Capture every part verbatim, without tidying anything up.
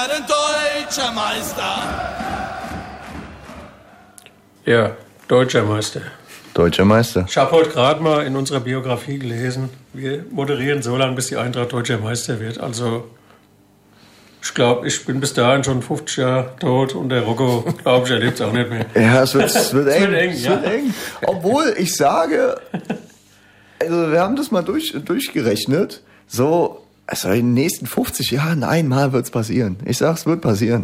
Ein deutscher Meister. Ja, deutscher Meister. Deutscher Meister. Ich habe heute gerade mal in unserer Biografie gelesen, wir moderieren so lange, bis die Eintracht deutscher Meister wird. Also ich glaube, ich bin bis dahin schon fünfzig Jahre tot und der Rocco, glaube ich, erlebt es auch nicht mehr. Ja, es wird, es wird eng. Es wird eng, es ja. wird eng. Obwohl, ich sage, also wir haben das mal durch, durchgerechnet, so, also in den nächsten fünfzig Jahren einmal wird es passieren. Ich sage, es wird passieren.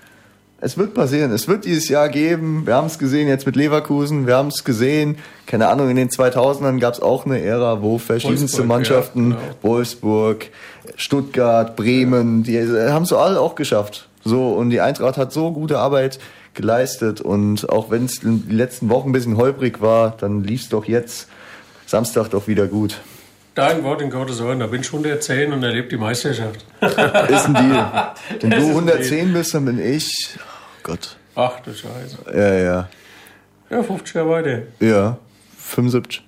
Es wird passieren. Es wird dieses Jahr geben. Wir haben es gesehen jetzt mit Leverkusen. Wir haben es gesehen. Keine Ahnung, in den zweitausendern gab es auch eine Ära, wo verschiedenste Wolfsburg, Mannschaften, ja, genau. Wolfsburg, Stuttgart, Bremen, die haben es so alle auch geschafft. So, und die Eintracht hat so gute Arbeit geleistet. Und auch wenn es in den letzten Wochen ein bisschen holprig war, dann lief es doch jetzt Samstag doch wieder gut. Dein Wort in Gottes Ohren, da bin ich hundertzehn und erlebe die Meisterschaft. Ist ein Deal. Wenn Das ist du ein hundertzehn bist, dann bin ich... Oh Gott. Ach du Scheiße. Ja, ja. Ja, fünfzig Jahre weiter. Ja, fünfundsiebzig.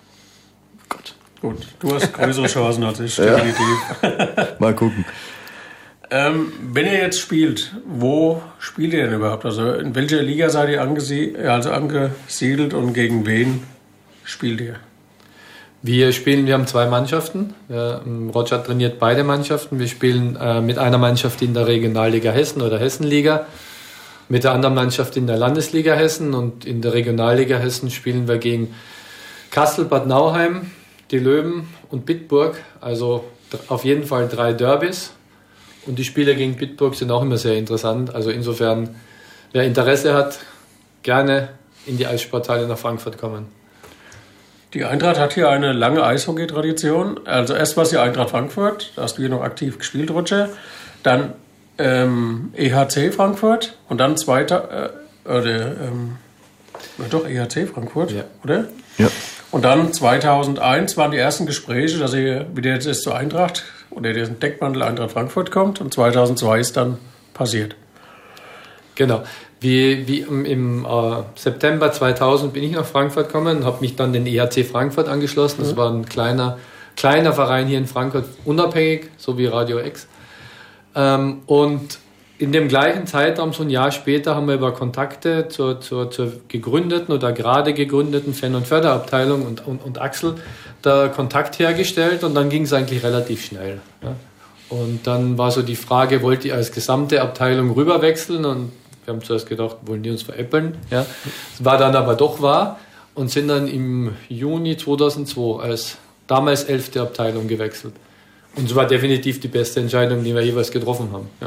Gott. Gut, du hast größere Chancen als ich, Ja. definitiv. Mal gucken. Ähm, wenn ihr jetzt spielt, wo spielt ihr denn überhaupt? Also in welcher Liga seid ihr angesie- also angesiedelt und gegen wen spielt ihr? Wir spielen, wir haben zwei Mannschaften. Ja, Roger trainiert beide Mannschaften. Wir spielen äh, mit einer Mannschaft in der Regionalliga Hessen oder Hessenliga, mit der anderen Mannschaft in der Landesliga Hessen, und in der Regionalliga Hessen spielen wir gegen Kassel, Bad Nauheim, die Löwen und Bitburg. Also auf jeden Fall drei Derbys. Und die Spiele gegen Bitburg sind auch immer sehr interessant. Also insofern, wer Interesse hat, gerne in die Eissporthalle nach Frankfurt kommen. Die Eintracht hat hier eine lange Eishockey-Tradition. Also erst war es die Eintracht Frankfurt, da hast du hier noch aktiv gespielt, Roger. Dann ähm, E H C Frankfurt und dann zweiter, äh, oder, ähm, na doch, E H C Frankfurt, Ja. oder? Ja. Und dann zweitausendeins waren die ersten Gespräche, dass ihr wieder jetzt erst zur Eintracht oder der Deckmantel Eintracht Frankfurt kommt, und zweitausendzwei ist dann passiert. Genau. Wie, wie im, im äh, September zweitausend bin ich nach Frankfurt gekommen und habe mich dann den E H C Frankfurt angeschlossen. Das Mhm. war ein kleiner, kleiner Verein hier in Frankfurt, unabhängig, so wie Radio X. Ähm, und in dem gleichen Zeitraum, so ein Jahr später, haben wir über Kontakte zur, zur, zur gegründeten oder gerade gegründeten Fan- und Förderabteilung und, und, und Axel da Kontakt hergestellt, und dann ging es eigentlich relativ schnell. Ja. Und dann war so die Frage, wollt ihr als gesamte Abteilung rüberwechseln? Und wir haben zuerst gedacht, wollen die uns veräppeln? Ja. Das war dann aber doch wahr, und sind dann im Juni zweitausendzwei als damals elfte Abteilung gewechselt. Und es war definitiv die beste Entscheidung, die wir jeweils getroffen haben. Ja.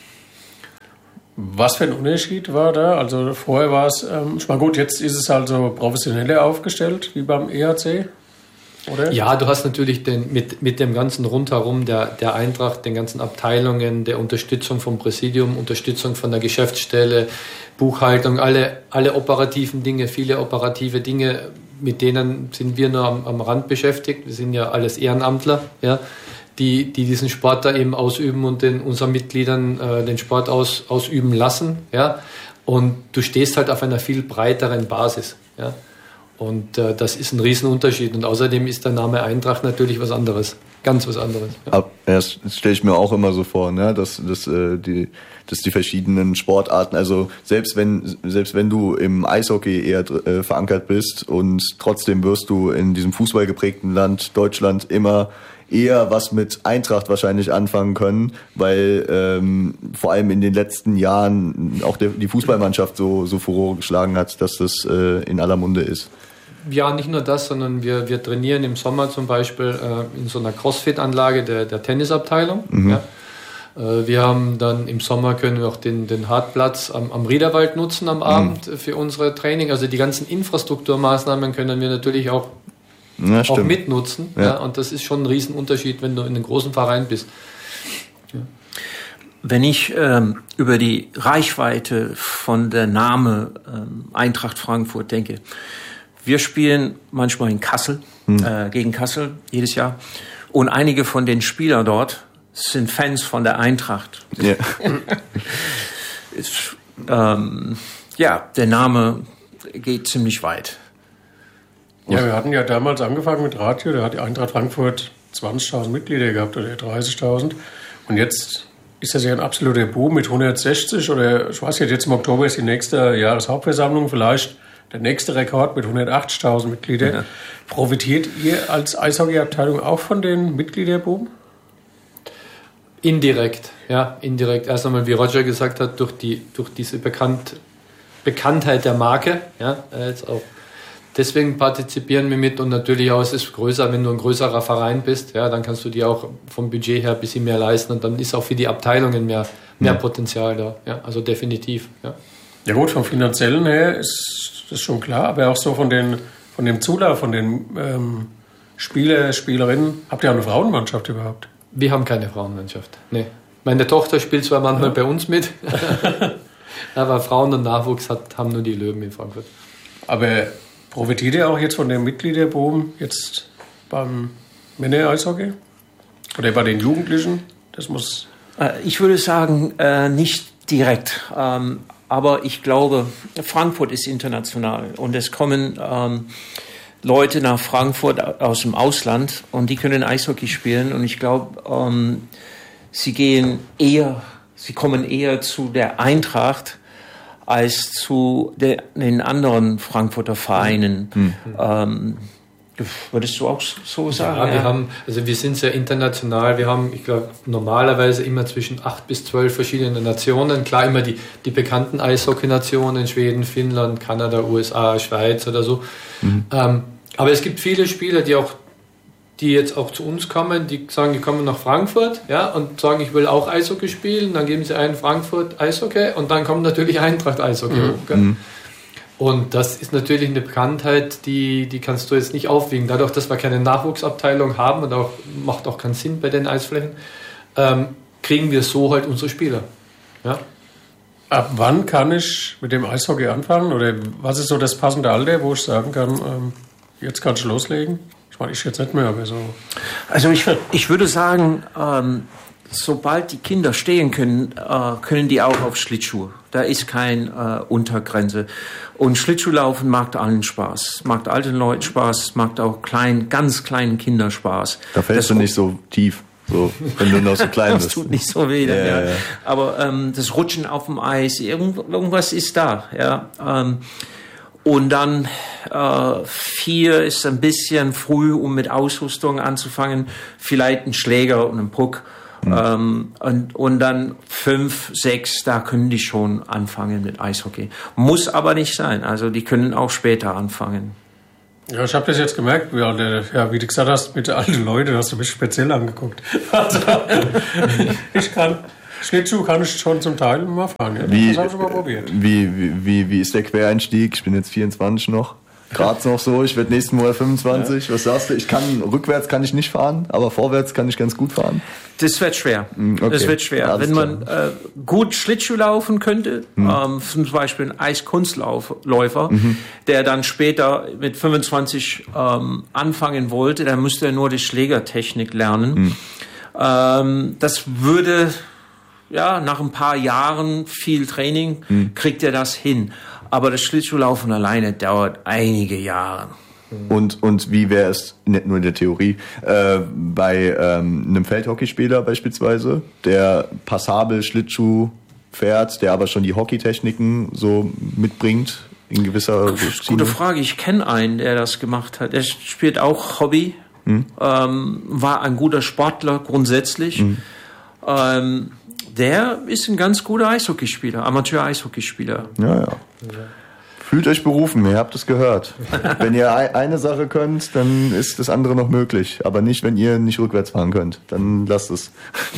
Was für ein Unterschied war da? Also vorher war es, ähm, ich meine gut, jetzt ist es also professioneller aufgestellt, wie beim E H C, oder? Ja, du hast natürlich den, mit, mit dem ganzen Rundherum der, der Eintracht, den ganzen Abteilungen, der Unterstützung vom Präsidium, Unterstützung von der Geschäftsstelle, Buchhaltung, alle, alle operativen Dinge, viele operative Dinge, mit denen sind wir nur am, am Rand beschäftigt. Wir sind ja alles Ehrenamtler, ja, die, die diesen Sport da eben ausüben und den, unseren Mitgliedern äh, den Sport aus, ausüben lassen. Ja. Und du stehst halt auf einer viel breiteren Basis. Ja. Und äh, das ist ein Riesenunterschied. Und außerdem ist der Name Eintracht natürlich was anderes. Ganz was anderes. Ja. Ab, ja, das stelle ich mir auch immer so vor, ne? dass, dass, äh, die, dass die verschiedenen Sportarten, also selbst wenn, selbst wenn du im Eishockey eher äh, verankert bist, und trotzdem wirst du in diesem fußballgeprägten Land Deutschland immer eher was mit Eintracht wahrscheinlich anfangen können, weil ähm, vor allem in den letzten Jahren auch der, die Fußballmannschaft so, so Furore geschlagen hat, dass das äh, in aller Munde ist. Ja, nicht nur das, sondern wir, wir trainieren im Sommer zum Beispiel äh, in so einer Crossfit-Anlage der, der Tennisabteilung. Mhm. Ja. Äh, wir haben dann im Sommer können wir auch den, den Hartplatz am, am Riederwald nutzen am Abend mhm. für unsere Training. Also die ganzen Infrastrukturmaßnahmen können wir natürlich auch, ja, auch mitnutzen. Ja. Ja. Und das ist schon ein Riesenunterschied, wenn du in einem großen Verein bist. Ja. Wenn ich ähm, über die Reichweite von der Name ähm, Eintracht Frankfurt denke, wir spielen manchmal in Kassel, hm. äh, gegen Kassel jedes Jahr. Und einige von den Spielern dort sind Fans von der Eintracht. Ja, ist, ähm, ja, der Name geht ziemlich weit. Ja, wir hatten ja damals angefangen mit Radio, da hat die Eintracht Frankfurt zwanzigtausend Mitglieder gehabt oder dreißigtausend. Und jetzt ist das ja ein absoluter Boom mit hundertsechzig oder ich weiß nicht, jetzt im Oktober ist die nächste Jahreshauptversammlung, vielleicht der nächste Rekord mit hundertachtzigtausend Mitgliedern. Ja. Profitiert ihr als Eishockey-Abteilung auch von den Mitgliederboom? Indirekt, ja, indirekt. Erst einmal, wie Roger gesagt hat, durch die durch diese Bekannt, Bekanntheit der Marke, ja, jetzt auch. Deswegen partizipieren wir mit und natürlich auch, es ist größer, wenn du ein größerer Verein bist, ja, dann kannst du dir auch vom Budget her ein bisschen mehr leisten und dann ist auch für die Abteilungen mehr, mehr Potenzial da, ja, also definitiv, ja. Ja gut, vom Finanziellen her ist das schon klar, aber auch so von den von dem Zulauf, von den ähm, Spieler, Spielerinnen, habt ihr auch eine Frauenmannschaft überhaupt? Wir haben keine Frauenmannschaft, nee. Meine Tochter spielt zwar manchmal ja. bei uns mit, aber Frauen und Nachwuchs hat, haben nur die Löwen in Frankfurt. Aber profitiert ihr auch jetzt von dem Mitgliederboom jetzt beim Männer-Eishockey? Oder bei den Jugendlichen? Das muss. Ich würde sagen, nicht direkt. Aber ich glaube, Frankfurt ist international. Und es kommen Leute nach Frankfurt aus dem Ausland und die können Eishockey spielen. Und ich glaube, sie gehen eher, sie kommen eher zu der Eintracht als zu der, den anderen Frankfurter Vereinen. Mhm. Ähm, würdest du auch so sagen? Ja, wir ja. haben, also wir sind sehr international. Wir haben, ich glaube, normalerweise immer zwischen acht bis zwölf verschiedene Nationen. Klar, immer die, die bekannten Eishockey-Nationen, Schweden, Finnland, Kanada, U S A, Schweiz oder so. Mhm. Ähm, aber es gibt viele Spieler, die auch die jetzt auch zu uns kommen, die sagen, die kommen nach Frankfurt, ja, und sagen, ich will auch Eishockey spielen, dann geben sie ein Frankfurt Eishockey und dann kommt natürlich Eintracht Eishockey mhm. hoch. Gell? Und das ist natürlich eine Bekanntheit, die, die kannst du jetzt nicht aufwiegen. Dadurch, dass wir keine Nachwuchsabteilung haben und auch macht auch keinen Sinn bei den Eisflächen, ähm, kriegen wir so halt unsere Spieler. Ja. Ab wann kann ich mit dem Eishockey anfangen? Oder was ist so das passende Alter, wo ich sagen kann, ähm, jetzt kann ich loslegen? Ich jetzt nicht mehr, aber so. Also ich, ich würde sagen, ähm, sobald die Kinder stehen können, äh, können die auch auf Schlittschuh. Da ist keine äh, Untergrenze. Und Schlittschuhlaufen macht allen Spaß. Macht alten Leuten Spaß, macht auch kleinen, ganz kleinen Kindern Spaß. Da fällst das du nicht so tief, so, wenn du noch so klein bist. Das tut nicht so weh. Ja, ja. Ja, ja. Aber ähm, das Rutschen auf dem Eis, irgend, irgendwas ist da. Ja. Ähm, Und dann äh, vier ist ein bisschen früh, um mit Ausrüstung anzufangen. Vielleicht ein Schläger und ein Puck. Mhm. Ähm, und, und dann fünf, sechs, da können die schon anfangen mit Eishockey. Muss aber nicht sein. Also die können auch später anfangen. Ja, ich habe das jetzt gemerkt, ja, der, ja, wie du gesagt hast, mit den alten Leuten, hast du mich speziell angeguckt. Also, ich kann... Schlittschuh kann ich schon zum Teil mal fahren. Ja? Wie, das habe ich schon mal probiert. Wie, wie, wie, wie ist der Quereinstieg? Ich bin jetzt vierundzwanzig noch. Gerade noch so. Ich werde nächsten Monat fünfundzwanzig. Ja. Was sagst du? Ich kann, rückwärts kann ich nicht fahren, aber vorwärts kann ich ganz gut fahren. Das wird schwer. Okay. Das wird schwer. Ja, wenn man äh, gut Schlittschuh laufen könnte, mhm. ähm, zum Beispiel ein Eiskunstläufer, mhm. der dann später mit fünfundzwanzig ähm, anfangen wollte, dann müsste er nur die Schlägertechnik lernen. Mhm. Ähm, das würde... Ja, nach ein paar Jahren viel Training hm. kriegt er das hin. Aber das Schlittschuhlaufen alleine dauert einige Jahre. Und, und wie wäre es, nicht nur in der Theorie, äh, bei ähm, einem Feldhockeyspieler beispielsweise, der passabel Schlittschuh fährt, der aber schon die Hockeytechniken so mitbringt in gewisser Schiene? Gute Frage. Ich kenne einen, der das gemacht hat. Er spielt auch Hobby, hm. ähm, war ein guter Sportler grundsätzlich. Hm. Ähm, Der ist ein ganz guter Eishockeyspieler, Amateur-Eishockeyspieler. Ja, ja. Fühlt euch berufen, ihr habt es gehört. Wenn ihr eine Sache könnt, dann ist das andere noch möglich. Aber nicht, wenn ihr nicht rückwärts fahren könnt. Dann lasst es.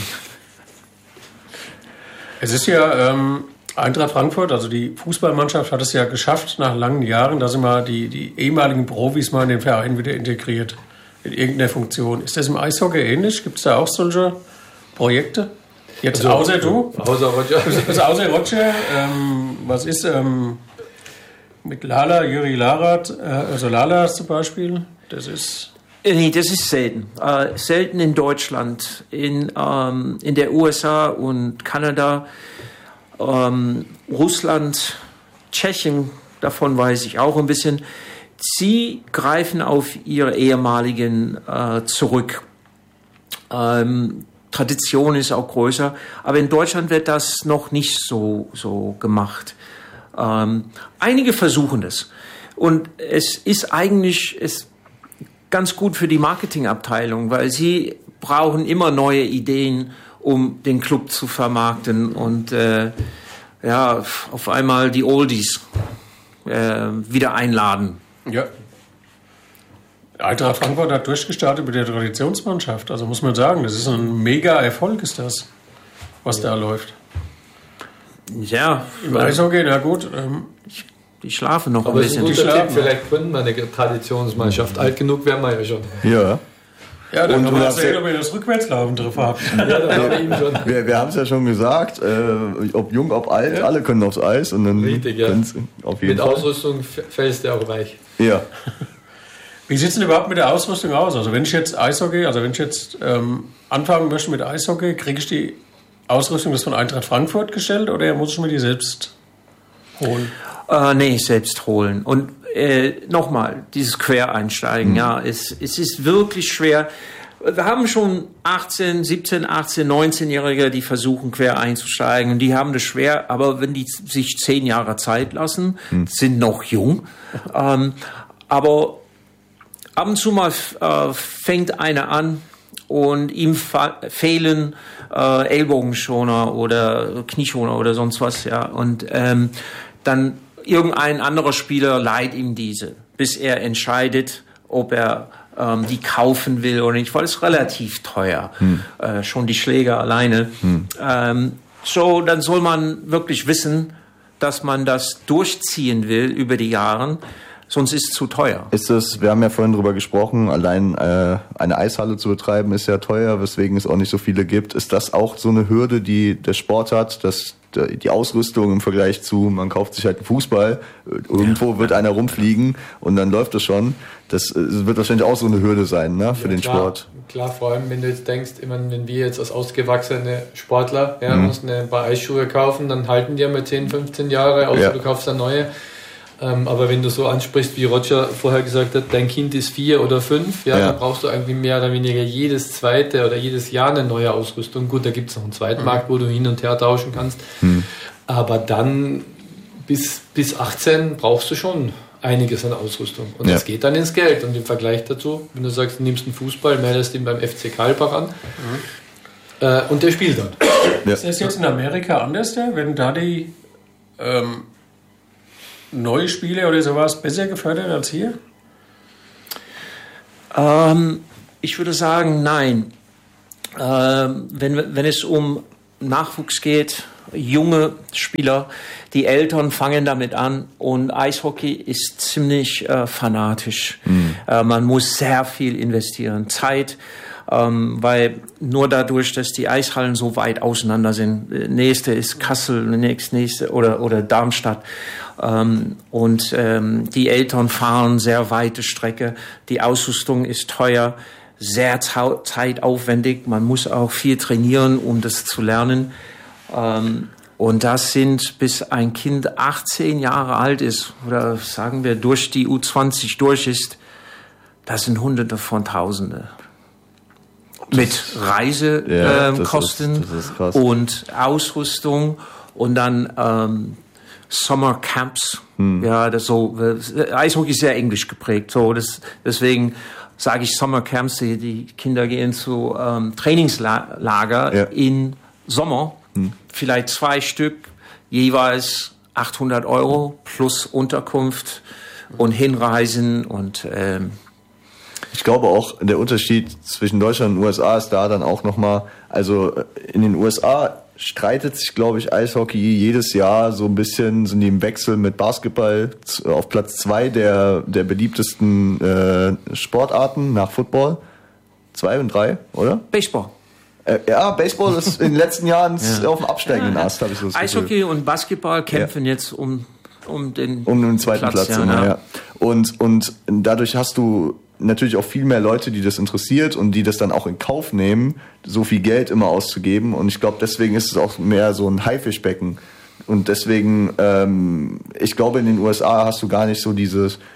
Es ist ja ähm, Eintracht Frankfurt, also die Fußballmannschaft hat es ja geschafft, nach langen Jahren, dass immer die, die ehemaligen Profis mal in den Verein wieder integriert. In irgendeiner Funktion. Ist das im Eishockey ähnlich? Gibt es da auch solche Projekte? Jetzt also, außer du? Außer Roger. Also außer Roger, ähm, was ist ähm, mit Lala, Juri Larat, äh, also Lala zum Beispiel, das ist... Nee, das ist selten. Äh, selten in Deutschland, in, ähm, in der U S A und Kanada, ähm, Russland, Tschechien, davon weiß ich auch ein bisschen. Sie greifen auf ihre ehemaligen äh, zurück. Ähm, Tradition ist auch größer. Aber in Deutschland wird das noch nicht so, so gemacht. Ähm, einige versuchen das. Und es ist eigentlich ist ganz gut für die Marketingabteilung, weil sie brauchen immer neue Ideen, um den Club zu vermarkten und äh, ja, auf einmal die Oldies äh, wieder einladen. Ja. Eintracht Frankfurt hat durchgestartet mit der Traditionsmannschaft. Also muss man sagen, das ist ein mega Erfolg, ist das, was ja. da läuft. Ja. Im Eishockey, na gut. Ähm, ich, die schlafen noch aber ein bisschen. Ist ein guter Tipp. Vielleicht gründen wir eine Traditionsmannschaft. Alt genug wären wir ja schon. Ja. Ja, dann und kann man erzählen, ja, ob ihr das Rückwärtslaufen drauf habt. Ja, wir schon. wir, wir haben es ja schon gesagt, äh, ob jung, ob alt, ja. alle können aufs Eis. Und dann richtig, ja. Auf jeden mit Fall. Ausrüstung fällst du auch weich. Ja. Wie sieht es denn überhaupt mit der Ausrüstung aus? Also wenn ich jetzt Eishockey, also wenn ich jetzt ähm, anfangen möchte mit Eishockey, kriege ich die Ausrüstung das von Eintracht Frankfurt gestellt oder muss ich mir die selbst holen? Äh, nee, selbst holen. Und äh, nochmal, dieses Quereinsteigen, mhm. ja, es, es ist wirklich schwer. Wir haben schon achtzehn, siebzehn, achtzehn, neunzehnjährige, die versuchen quer einzusteigen. Die haben das schwer, aber wenn die sich zehn Jahre Zeit lassen, mhm. sind noch jung. ähm, aber ab und zu mal äh, fängt einer an und ihm fa- fehlen äh, Ellbogenschoner oder Knieschoner oder sonst was, ja. Und ähm, dann irgendein anderer Spieler leiht ihm diese, bis er entscheidet, ob er ähm, die kaufen will oder nicht, weil es relativ teuer, hm. äh, schon die Schläger alleine. Hm. Ähm, so, dann soll man wirklich wissen, dass man das durchziehen will über die Jahre. Sonst ist es zu teuer. Ist es, wir haben ja vorhin drüber gesprochen, allein äh, eine Eishalle zu betreiben ist ja teuer, weswegen es auch nicht so viele gibt. Ist das auch so eine Hürde, die der Sport hat, dass die Ausrüstung im Vergleich zu, man kauft sich halt einen Fußball, irgendwo ja. wird einer rumfliegen und dann läuft es schon. Das wird wahrscheinlich auch so eine Hürde sein, ne, für ja, den klar, Sport. Klar, vor allem wenn du jetzt denkst, immer wenn wir jetzt als ausgewachsene Sportler, ja, mhm. mussten ein paar Eisschuhe kaufen, dann halten die ja mal zehn, fünfzehn Jahre, außer ja. du kaufst eine neue. Ähm, aber wenn du so ansprichst, wie Roger vorher gesagt hat, dein Kind ist vier oder fünf, ja, ja. dann brauchst du irgendwie mehr oder weniger jedes zweite oder jedes Jahr eine neue Ausrüstung. Gut, da gibt es noch einen Zweitmarkt, mhm. wo du hin und her tauschen kannst. Mhm. Aber dann bis, bis achtzehn brauchst du schon einiges an Ausrüstung. Und ja. das geht dann ins Geld. Und im Vergleich dazu, wenn du sagst, du nimmst einen Fußball, meldest ihn beim F C Karlsbach an mhm. äh, und der spielt dann. Ja. Ist das jetzt in Amerika anders? Werden da die ähm, neue Spiele oder sowas besser gefördert als hier? Ähm, ich würde sagen, nein. Ähm, wenn, wenn es um Nachwuchs geht, junge Spieler, die Eltern fangen damit an und Eishockey ist ziemlich äh, fanatisch. Mhm. Äh, man muss sehr viel investieren, Zeit, ähm, weil nur dadurch, dass die Eishallen so weit auseinander sind, nächste ist Kassel, nächste, nächste oder, oder Darmstadt. Ähm, und ähm, die Eltern fahren sehr weite Strecke, die Ausrüstung ist teuer, sehr zau- zeitaufwendig, man muss auch viel trainieren, um das zu lernen. Ähm, und das sind, bis ein Kind achtzehn Jahre alt ist, oder sagen wir durch die U zwanzig durch ist, das sind Hunderte von Tausende. Mit Reisekosten ja, äh, und Ausrüstung und dann ähm, Summer Camps. Hm. Ja, das so. Eishockey ist sehr englisch geprägt. So, das, deswegen sage ich Summer Camps. Die, die Kinder gehen zu ähm, Trainingslager ja. im Sommer. Hm. Vielleicht zwei Stück, jeweils achthundert Euro plus Unterkunft und Hinreisen und ähm, ich glaube auch, der Unterschied zwischen Deutschland und U S A ist da dann auch nochmal, also in den U S A streitet sich, glaube ich, Eishockey jedes Jahr so ein bisschen, sind die im Wechsel mit Basketball auf Platz zwei der, der beliebtesten äh, Sportarten nach Football. Zwei und drei, oder? Baseball. Äh, ja, Baseball ist in den letzten Jahren ja. auf dem absteigenden ja. Ast, habe ich so das Gefühl. Eishockey und Basketball kämpfen ja. jetzt um, um den um den zweiten Platz. Platz ja, immer, ja. Und, und dadurch hast du natürlich auch viel mehr Leute, die das interessiert und die das dann auch in Kauf nehmen, so viel Geld immer auszugeben. Und ich glaube, deswegen ist es auch mehr so ein Haifischbecken. Und deswegen, ähm, ich glaube, in den U S A hast du gar nicht so dieses,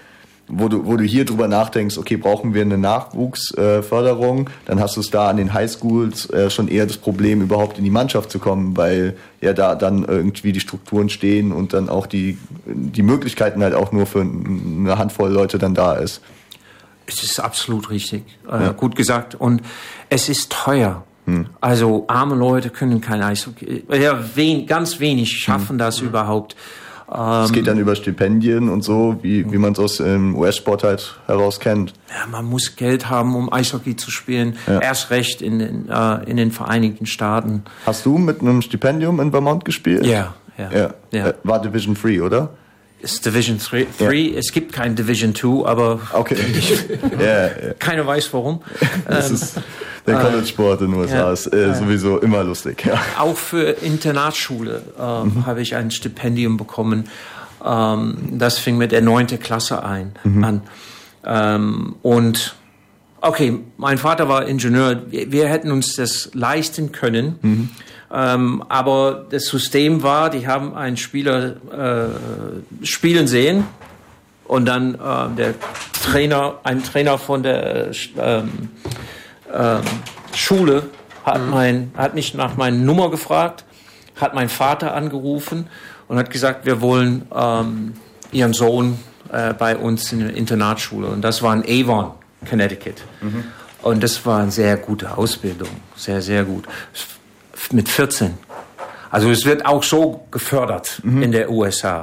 wo du, wo du hier drüber nachdenkst, okay, brauchen wir eine Nachwuchsförderung, äh, dann hast du es da an den Highschools äh, schon eher das Problem, überhaupt in die Mannschaft zu kommen, weil ja da dann irgendwie die Strukturen stehen und dann auch die, die Möglichkeiten halt auch nur für eine Handvoll Leute dann da ist. Es ist absolut richtig, äh, ja. Gut gesagt. Und es ist teuer. Hm. Also arme Leute können kein Eishockey, ja, wen, ganz wenig schaffen hm. das hm. überhaupt. Es geht dann über Stipendien und so, wie, wie man es aus dem U S-Sport halt heraus kennt. Ja, man muss Geld haben, um Eishockey zu spielen. Ja. Erst recht in den, äh, in den Vereinigten Staaten. Hast du mit einem Stipendium in Vermont gespielt? Ja, ja. ja. ja. War Division drei, oder? Ist Division drei. Ja. Es gibt kein Division zwei, aber okay. ja, ja. keiner weiß warum. Das ist der College-Sport in den U S A ja. ist äh, sowieso immer lustig. Ja. Auch für Internatsschule äh, mhm. habe ich ein Stipendium bekommen. Ähm, das fing mit der neunten Klasse ein, mhm. an. Ähm, und okay, mein Vater war Ingenieur. Wir, wir hätten uns das leisten können. Mhm. Ähm, aber das System war, die haben einen Spieler äh, spielen sehen und dann äh, der Trainer, ein Trainer von der ähm, ähm, Schule hat, mhm. mein, hat mich nach meiner Nummer gefragt, hat meinen Vater angerufen und hat gesagt, wir wollen ähm, ihren Sohn äh, bei uns in der Internatsschule. Und das war in Avon, Connecticut. Mhm. Und das war eine sehr gute Ausbildung, sehr, sehr gut. Mit vierzehn. Also es wird auch so gefördert mhm. in der U S A.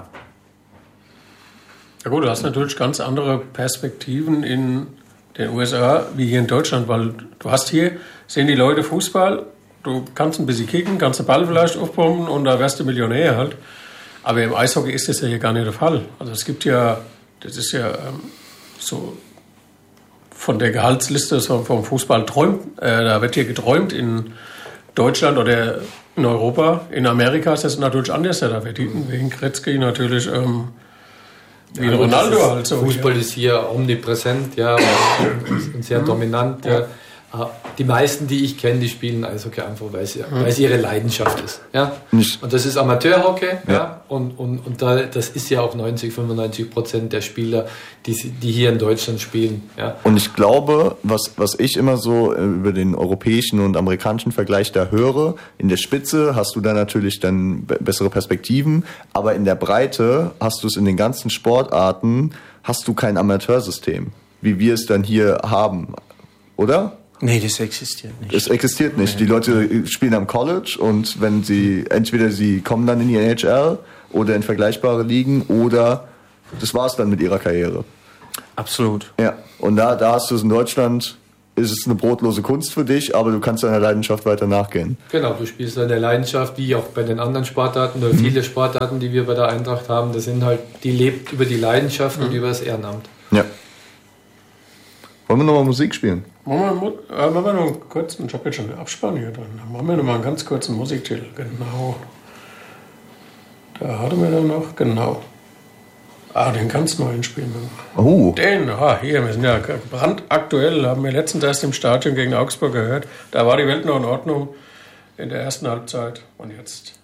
Ja gut, du hast natürlich ganz andere Perspektiven in den U S A wie hier in Deutschland, weil du hast hier, sehen die Leute Fußball, du kannst ein bisschen kicken, kannst den Ball vielleicht aufpumpen und da wärst du Millionär halt. Aber im Eishockey ist das ja hier gar nicht der Fall. Also es gibt ja, das ist ja ähm, so von der Gehaltsliste vom Fußball träumt, äh, da wird hier geträumt in Deutschland oder in Europa. In Amerika ist das natürlich anders. Da verdienen wegen Gretzky natürlich ähm, wie ja, Ronaldo halt so. Fußball ja. ist hier omnipräsent, ja, und sehr mhm. dominant. Ja. Die meisten, die ich kenne, die spielen Eishockey einfach, weil es, mhm. weil es ihre Leidenschaft ist. Ja? Und das ist Amateurhockey. Ja. Ja? Und, und, und da, das ist ja auch neunzig, fünfundneunzig Prozent der Spieler, die, die hier in Deutschland spielen. Ja? Und ich glaube, was, was ich immer so über den europäischen und amerikanischen Vergleich da höre, in der Spitze hast du da natürlich dann bessere Perspektiven, aber in der Breite hast du es in den ganzen Sportarten, hast du kein Amateursystem, wie wir es dann hier haben. Oder? Nee, das existiert nicht. Es existiert nicht. Die Leute spielen am College und wenn sie, entweder sie kommen dann in die N H L oder in vergleichbare Ligen oder das war's dann mit ihrer Karriere. Absolut. Ja. Und da, da hast du es in Deutschland, ist es eine brotlose Kunst für dich, aber du kannst deiner Leidenschaft weiter nachgehen. Genau, du spielst deine Leidenschaft, wie auch bei den anderen Sportarten oder mhm. viele Sportarten, die wir bei der Eintracht haben, das sind halt, die lebt über die Leidenschaft mhm. und über das Ehrenamt. Ja. Wollen wir nochmal Musik spielen? Machen wir, äh, machen wir noch einen kurzen, ich habe jetzt schon den Abspann hier drin. Dann machen wir noch mal einen ganz kurzen Musiktitel, genau. Da hatten wir dann noch, genau. Ah, den ganz neuen spielen wir. Oh. Den, ah, hier, wir sind ja brandaktuell, haben wir letztens erst im Stadion gegen Augsburg gehört. Da war die Welt noch in Ordnung in der ersten Halbzeit. Und jetzt